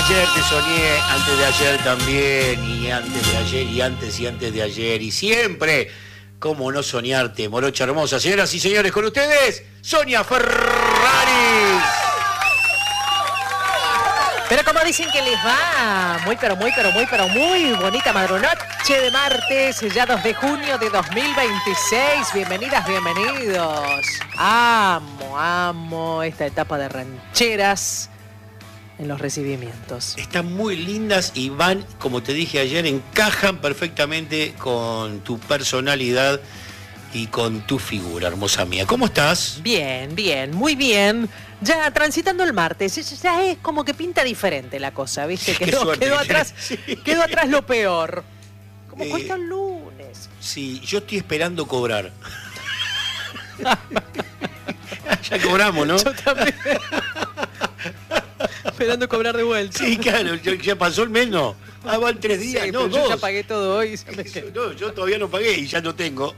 Ayer te soñé, antes de ayer también, y antes de ayer, y antes de ayer, y siempre. ¿Cómo no soñarte, morocha hermosa? Señoras y señores, con ustedes, Sonia Ferraris. Pero como dicen que les va, muy bonita madrunoche de martes, ya 2 de junio de 2026. Bienvenidas, bienvenidos. Amo esta etapa de rancheras en los recibimientos. Están muy lindas y van, como te dije ayer, encajan perfectamente con tu personalidad y con tu figura, hermosa mía. ¿Cómo estás? Bien, muy bien. Ya transitando el martes, ya es como que pinta diferente la cosa, ¿viste? Quedó atrás, sí. Quedó atrás lo peor. Como cuesta el lunes. Sí, yo estoy esperando cobrar. Ya cobramos, ¿no? Yo también. Esperando cobrar de vuelta. Sí, claro, ya pasó el mes, ¿no? Van 3 días, sí, no, 2. Yo ya pagué todo hoy. No, yo todavía no pagué y ya no tengo.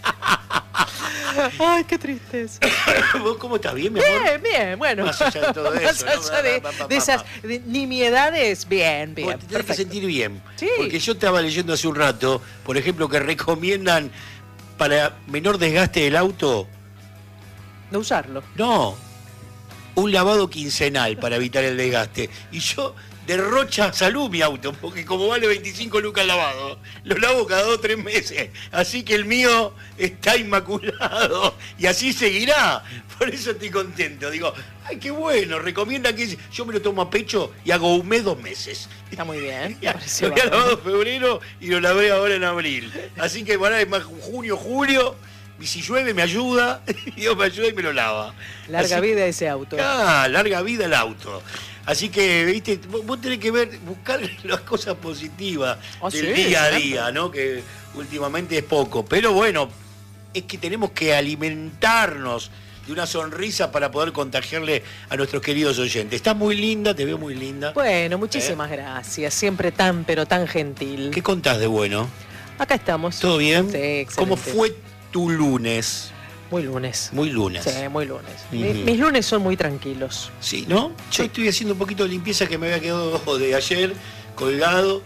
Ay, qué tristeza. ¿Vos cómo estás? ¿Bien, mi amor? Bien, bueno. Más allá de todo eso. Más allá de esas nimiedades, bien. Vos te tenés que sentir bien. Sí. Porque yo estaba leyendo hace un rato, por ejemplo, que recomiendan para menor desgaste del auto. No usarlo. No, un lavado quincenal para evitar el desgaste. Y yo derrocha salud mi auto, porque como vale 25 lucas el lavado, lo lavo cada 2 o 3 meses. Así que el mío está inmaculado y así seguirá. Por eso estoy contento. Digo, ay, qué bueno, recomienda que yo me lo tomo a pecho y hago un mes, 2 meses. Está muy bien. Lo había lavado en febrero y lo lavé ahora en abril. Así que bueno, es más junio, julio. Y si llueve me ayuda, Dios me ayuda y me lo lava. Larga vida ese auto. Larga vida el auto. Así que, viste, vos tenés que buscar las cosas positivas del día a día, ¿no? Que últimamente es poco. Pero bueno, es que tenemos que alimentarnos de una sonrisa para poder contagiarle a nuestros queridos oyentes. Estás muy linda, te veo muy linda. Bueno, muchísimas gracias. Siempre tan, pero tan gentil. ¿Qué contás de bueno? Acá estamos. ¿Todo bien? Sí, excelente. ¿Cómo fue tu lunes? Muy lunes. Muy lunes. Sí, muy lunes. Mis lunes son muy tranquilos. Sí, ¿no? Yo estoy haciendo un poquito de limpieza que me había quedado de ayer, colgado.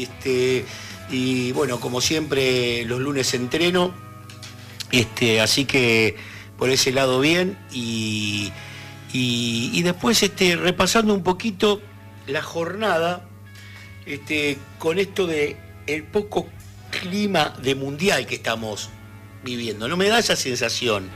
Y bueno, como siempre, los lunes entreno. Así que por ese lado bien. Y después repasando un poquito la jornada, con esto de el poco clima de mundial que estamos viviendo, no me da esa sensación.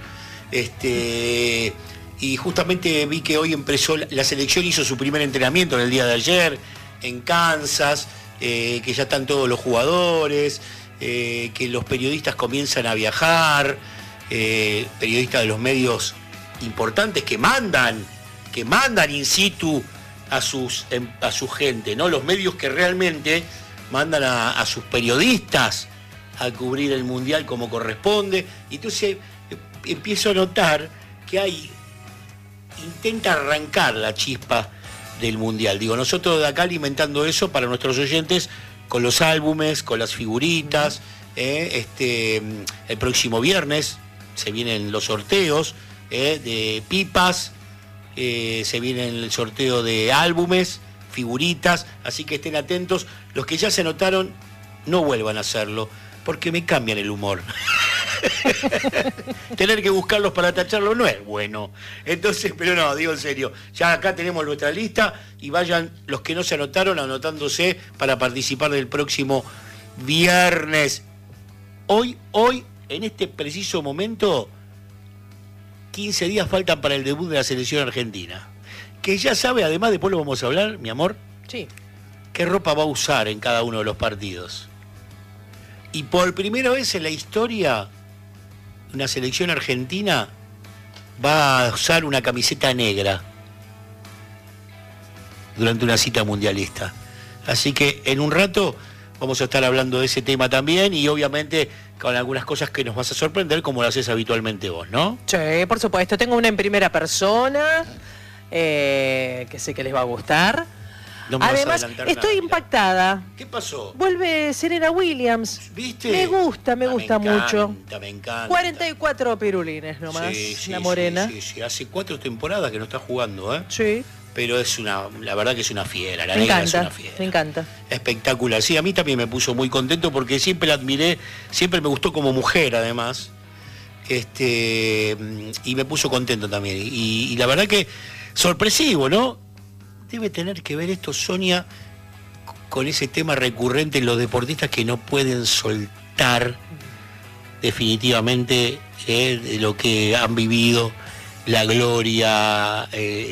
Y justamente vi que hoy empezó la selección, hizo su primer entrenamiento en el día de ayer en Kansas, que ya están todos los jugadores, que los periodistas comienzan a viajar, periodistas de los medios importantes que mandan in situ a su gente, ¿no? Los medios que realmente mandan a sus periodistas a cubrir el mundial como corresponde. Y entonces empiezo a notar que intenta arrancar la chispa del mundial. Digo, nosotros de acá alimentando eso para nuestros oyentes con los álbumes, con las figuritas. El próximo viernes se vienen los sorteos de pipas, se viene el sorteo de álbumes, figuritas, así que estén atentos. Los que ya se anotaron, no vuelvan a hacerlo, porque me cambian el humor. Tener que buscarlos para tacharlos no es bueno. Entonces, pero no, digo en serio, ya acá tenemos nuestra lista y vayan los que no se anotaron anotándose para participar del próximo viernes. Hoy, en este preciso momento, 15 días faltan para el debut de la selección argentina. Que ya sabe, además, después lo vamos a hablar, mi amor. Sí. ¿Qué ropa va a usar en cada uno de los partidos? Y por primera vez en la historia, una selección argentina va a usar una camiseta negra durante una cita mundialista. Así que en un rato vamos a estar hablando de ese tema también y obviamente con algunas cosas que nos vas a sorprender como lo haces habitualmente vos, ¿no? Sí, por supuesto. Tengo una en primera persona que sé que les va a gustar. No me Además, vas a estoy impactada. ¿Qué pasó? Vuelve Serena Williams. ¿Viste? Me gusta mucho. Me encanta. 44 pirulines nomás, Sí, la morena. Sí. Hace 4 temporadas que no está jugando, ¿eh? Sí. pero la verdad que es una fiera, la negra es una fiera. Me encanta. Espectacular. Sí, a mí también me puso muy contento porque siempre la admiré, siempre me gustó como mujer además. Y me puso contento también. Y la verdad que sorpresivo, ¿no? Debe tener que ver esto, Sonia, con ese tema recurrente en los deportistas que no pueden soltar definitivamente de lo que han vivido, la gloria,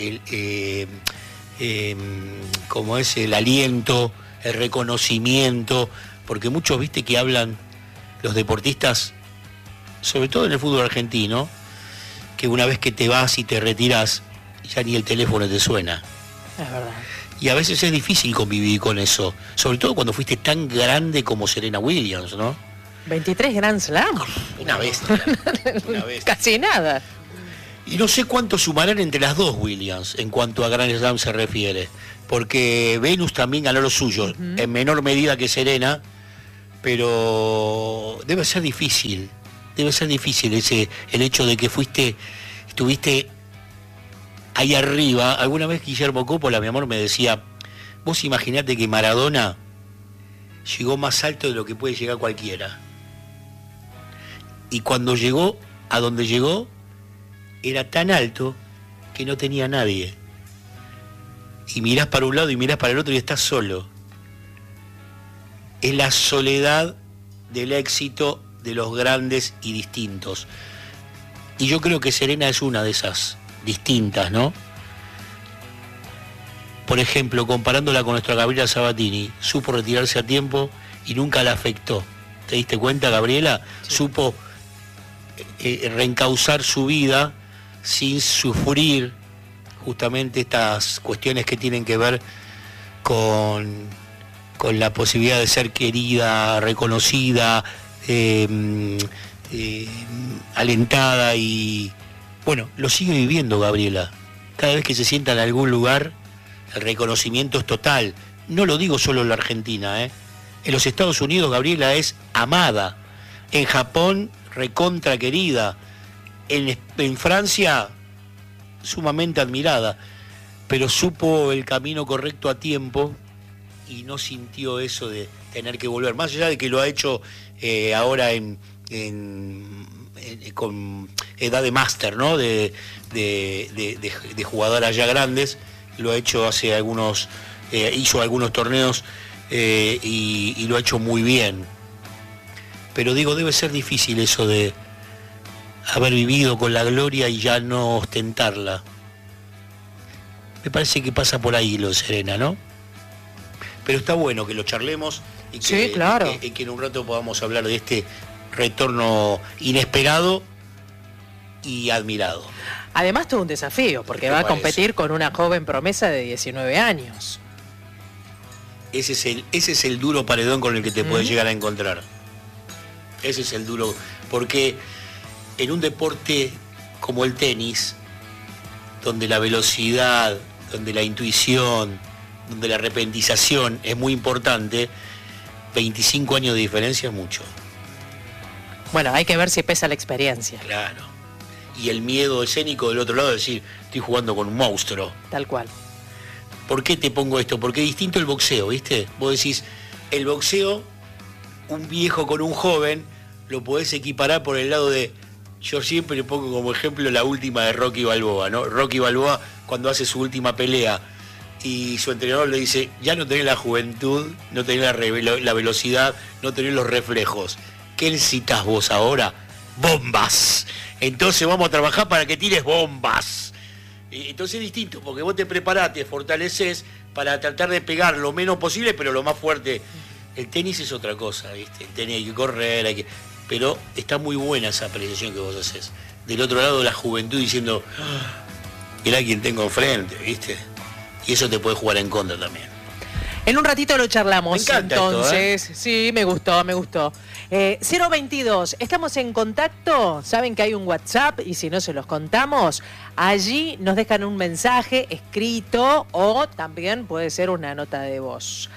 como es el aliento, el reconocimiento, porque muchos, viste, que hablan los deportistas, sobre todo en el fútbol argentino, que una vez que te vas y te retiras, ya ni el teléfono te suena. Es verdad. Y a veces es difícil convivir con eso, sobre todo cuando fuiste tan grande como Serena Williams, ¿no? 23 Grand Slam. Una bestia. Casi nada. Y no sé cuánto sumarán entre las dos Williams en cuanto a Grand Slam se refiere, porque Venus también ganó lo suyo, en menor medida que Serena, pero debe ser difícil el hecho de que estuviste ahí arriba. Alguna vez Guillermo Coppola, mi amor, me decía, vos imaginate que Maradona llegó más alto de lo que puede llegar cualquiera. Y cuando llegó a donde llegó, era tan alto que no tenía nadie. Y mirás para un lado y mirás para el otro y estás solo. Es la soledad del éxito de los grandes y distintos. Y yo creo que Serena es una de esas distintas, ¿no? Por ejemplo, comparándola con nuestra Gabriela Sabatini, supo retirarse a tiempo y nunca la afectó. ¿Te diste cuenta, Gabriela? Sí. Supo reencauzar su vida sin sufrir justamente estas cuestiones que tienen que ver con la posibilidad de ser querida, reconocida, alentada, y bueno, lo sigue viviendo Gabriela. Cada vez que se sienta en algún lugar, el reconocimiento es total. No lo digo solo en la Argentina, En los Estados Unidos Gabriela es amada, en Japón recontra querida, en Francia sumamente admirada, pero supo el camino correcto a tiempo y no sintió eso de tener que volver, más allá de que lo ha hecho ahora con edad de máster, ¿no? de jugadoras ya grandes. Lo ha hecho hace algunos, hizo algunos torneos y lo ha hecho muy bien. Pero digo, debe ser difícil eso de haber vivido con la gloria y ya no ostentarla. Me parece que pasa por ahí lo de Serena, ¿no? Pero está bueno que lo charlemos y que, sí, claro, que en un rato podamos hablar de este retorno inesperado y admirado. Además, todo un desafío, porque va a competir con una joven promesa de 19 años. Ese es el duro paredón con el que te puedes llegar a encontrar. Ese es el duro, porque en un deporte como el tenis, donde la velocidad, donde la intuición, donde la repentización es muy importante, 25 años de diferencia es mucho. Bueno, hay que ver si pesa la experiencia. Claro. Y el miedo escénico del otro lado, de decir, estoy jugando con un monstruo. Tal cual. ¿Por qué te pongo esto? Porque es distinto el boxeo, ¿viste? Vos decís, el boxeo, un viejo con un joven, lo podés equiparar por el lado de... Yo siempre le pongo como ejemplo la última de Rocky Balboa, ¿no? Rocky Balboa, cuando hace su última pelea y su entrenador le dice, ya no tenés la juventud, no tenés la velocidad, no tenés los reflejos. ¿Qué necesitas vos ahora? ¡Bombas! Entonces vamos a trabajar para que tires bombas. Entonces es distinto, porque vos te preparás, te fortaleces para tratar de pegar lo menos posible, pero lo más fuerte. El tenis es otra cosa, ¿viste? El tenis hay que correr, pero está muy buena esa apreciación que vos haces. Del otro lado, la juventud diciendo, mirá quién tengo enfrente, ¿viste? Y eso te puede jugar en contra también. En un ratito lo charlamos. Me encanta entonces, esto, sí, me gustó. 022, estamos en contacto, saben que hay un WhatsApp y si no se los contamos, allí nos dejan un mensaje escrito o también puede ser una nota de voz.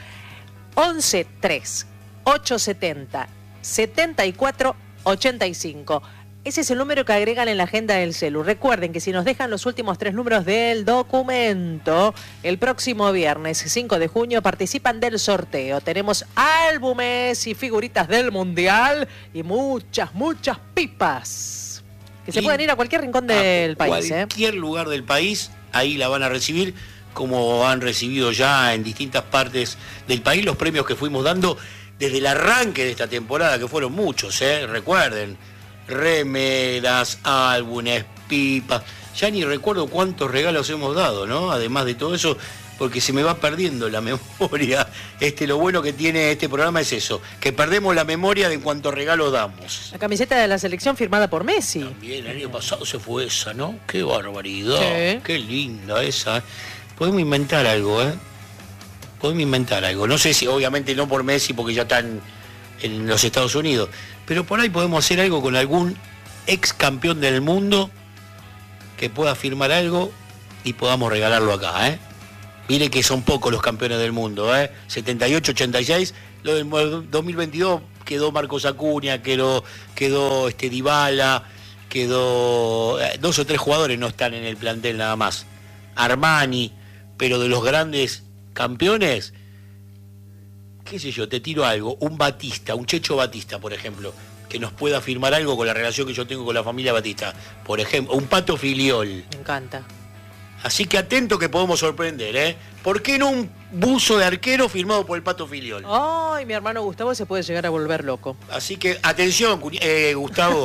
11 3 870 74 85. Ese es el número que agregan en la agenda del celu. Recuerden que si nos dejan los últimos 3 números del documento, el próximo viernes 5 de junio participan del sorteo. Tenemos álbumes y figuritas del Mundial y muchas pipas. Que se pueden ir a cualquier rincón del país. Cualquier lugar del país, ahí la van a recibir, como han recibido ya en distintas partes del país los premios que fuimos dando desde el arranque de esta temporada, que fueron muchos, recuerden. Remeras, álbumes, pipas, ya ni recuerdo cuántos regalos hemos dado, ¿no? Además de todo eso, porque se me va perdiendo la memoria. Lo bueno que tiene este programa es eso, que perdemos la memoria de cuántos regalos damos. La camiseta de la selección firmada por Messi. También, el año pasado se fue esa, ¿no? Qué barbaridad, sí. Qué linda esa. Podemos inventar algo, Podemos inventar algo. No sé si, obviamente no por Messi, porque ya están en los Estados Unidos, pero por ahí podemos hacer algo con algún ex campeón del mundo que pueda firmar algo y podamos regalarlo acá, Mire que son pocos los campeones del mundo, 78, 86, lo del 2022 quedó Marcos Acuña, quedó Dybala, quedó 2 o 3 jugadores no están en el plantel nada más. Armani, pero de los grandes campeones, qué sé yo, te tiro algo, un Batista, un Checho Batista, por ejemplo, que nos pueda firmar algo con la relación que yo tengo con la familia Batista, por ejemplo, un Pato Filiol. Me encanta. Así que atento que podemos sorprender, ¿Por qué no un buzo de arquero firmado por el Pato Filiol? Ay, mi hermano Gustavo se puede llegar a volver loco. Así que, atención, Gustavo,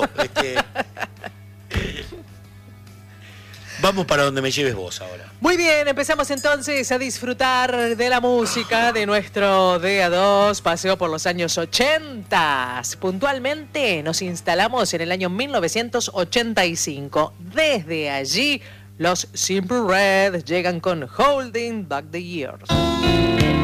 vamos para donde me lleves vos ahora. Muy bien, empezamos entonces a disfrutar de la música de nuestro DA2, paseo por los años 80. Puntualmente nos instalamos en el año 1985. Desde allí, los Simple Red llegan con Holding Back the Years.